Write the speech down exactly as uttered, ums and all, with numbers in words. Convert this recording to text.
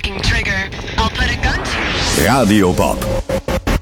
fucking trigger. I'll put a gun to you. Radiopop.